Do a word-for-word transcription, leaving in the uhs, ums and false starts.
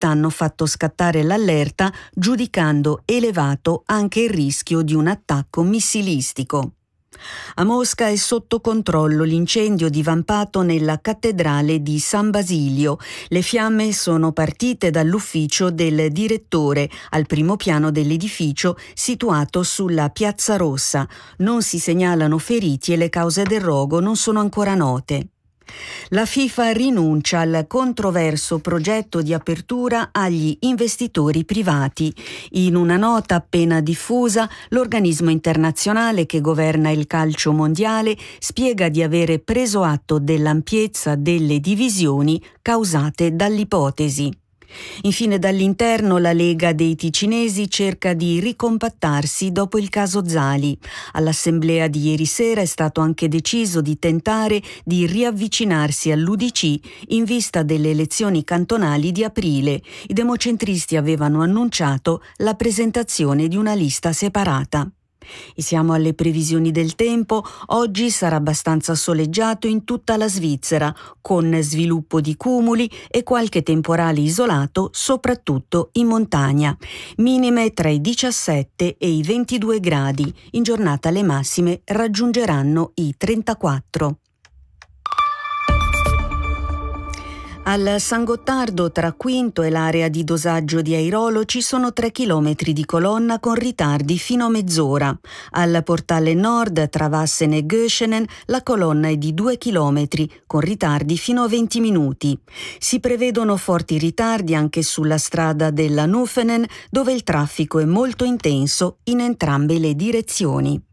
hanno fatto scattare l'allerta, giudicando elevato anche il rischio di un attacco missilistico. A Mosca è sotto controllo l'incendio divampato nella cattedrale di San Basilio. Le fiamme sono partite dall'ufficio del direttore al primo piano dell'edificio situato sulla Piazza Rossa. Non si segnalano feriti e le cause del rogo non sono ancora note. La FIFA rinuncia al controverso progetto di apertura agli investitori privati. In una nota appena diffusa, l'organismo internazionale che governa il calcio mondiale spiega di avere preso atto dell'ampiezza delle divisioni causate dall'ipotesi. Infine, dall'interno la Lega dei Ticinesi cerca di ricompattarsi dopo il caso Zali. All'assemblea di ieri sera è stato anche deciso di tentare di riavvicinarsi all'U D C in vista delle elezioni cantonali di aprile. I democentristi avevano annunciato la presentazione di una lista separata. E siamo alle previsioni del tempo. Oggi sarà abbastanza soleggiato in tutta la Svizzera, con sviluppo di cumuli e qualche temporale isolato, soprattutto in montagna. Minime tra i diciassette e i ventidue gradi. In giornata le massime raggiungeranno i trentaquattro. Al San Gottardo, tra Quinto e l'area di dosaggio di Airolo, ci sono tre chilometri di colonna con ritardi fino a mezz'ora. Al portale nord, tra Vassen e Göschenen, la colonna è di due chilometri, con ritardi fino a venti minuti. Si prevedono forti ritardi anche sulla strada della Nufenen, dove il traffico è molto intenso in entrambe le direzioni.